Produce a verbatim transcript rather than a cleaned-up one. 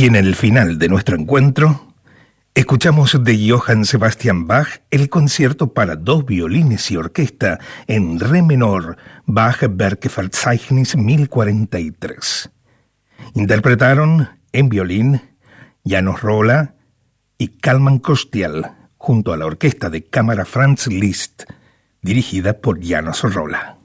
Y en el final de nuestro encuentro, escuchamos de Johann Sebastian Bach el concierto para dos violines y orquesta en re menor, Bach Werkverzeichnis mil cuarenta y tres. Interpretaron en violín János Róla y Kalman Kostial, junto a la orquesta de cámara Franz Liszt, dirigida por János Róla.